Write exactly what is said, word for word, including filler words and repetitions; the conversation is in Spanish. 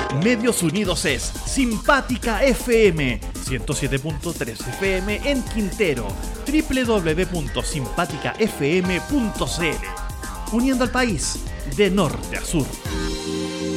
Medios Unidos es Simpática F M, ciento siete punto tres F M en Quintero, doble u doble u doble u punto simpática f m punto c l. Uniendo al país de norte a sur.